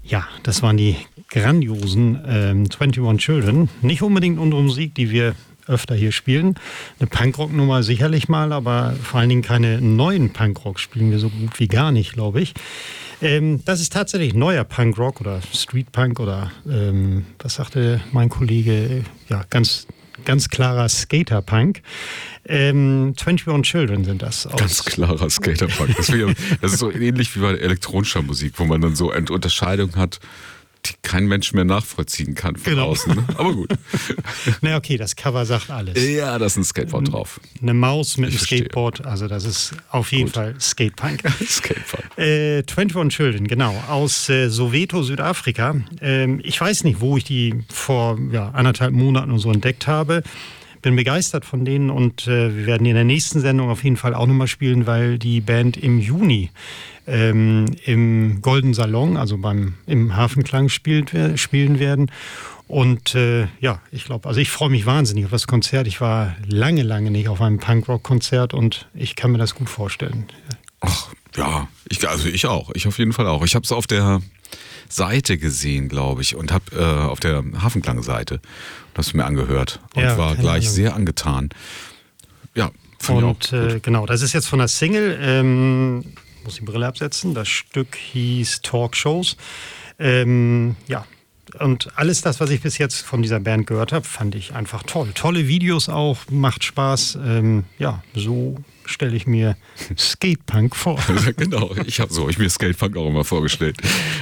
Ja, das waren die grandiosen 21 Children. Nicht unbedingt unsere Musik, die wir öfter hier spielen. Eine Punkrock-Nummer sicherlich mal, aber vor allen Dingen keine neuen Punkrock spielen wir so gut wie gar nicht, glaube ich. Das ist tatsächlich neuer Punkrock oder Streetpunk oder was sagte mein Kollege? Ja, ganz klarer Skaterpunk. 21 Children sind das. Ganz klarer Skaterpunk. Das ist so ähnlich wie bei elektronischer Musik, wo man dann so eine Unterscheidung hat, die kein Mensch mehr nachvollziehen kann von außen. Ne? Aber gut. Na okay, das Cover sagt alles. Ja, da ist ein Skateboard drauf. Eine Maus mit einem Skateboard, also das ist auf jeden Fall Skatepunk. Skatepunk. 21 Children, genau, aus Soweto, Südafrika. Ich weiß nicht, wo ich die vor 1,5 Monaten oder so entdeckt habe. Bin begeistert von denen und wir werden die in der nächsten Sendung auf jeden Fall auch nochmal spielen, weil die Band im Juni im Golden Salon, also im Hafenklang spielen werden. Und ich glaube, also ich freue mich wahnsinnig auf das Konzert. Ich war lange nicht auf einem Punkrock-Konzert und ich kann mir das gut vorstellen. Ach, ja, ich auch. Ich auf jeden Fall auch. Ich habe es auf der Seite gesehen, glaube ich, und habe auf der Hafenklang-Seite das mir angehört und war gleich sehr angetan. Ja, fand ich auch. Genau, das ist jetzt von der Single. Muss die Brille absetzen. Das Stück hieß Talkshows. Und alles das, was ich bis jetzt von dieser Band gehört habe, fand ich einfach toll. Tolle Videos auch, macht Spaß. So stelle ich mir Skatepunk vor. Genau, ich habe mir Skatepunk auch immer vorgestellt.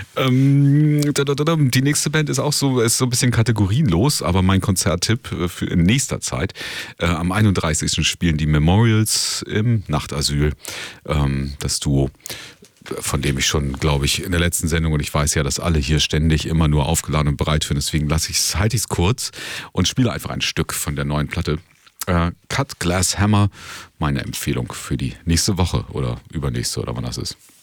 Die nächste Band ist so ein bisschen kategorienlos, aber mein Konzerttipp für in nächster Zeit. Am 31. spielen die Memorials im Nachtasyl. Das Duo, von dem ich schon, glaube ich, in der letzten Sendung, und ich weiß ja, dass alle hier ständig immer nur aufgeladen und bereit sind, deswegen halte ich es kurz und spiele einfach ein Stück von der neuen Platte. Cut Glass Hammer, meine Empfehlung für die nächste Woche oder übernächste oder wann das ist.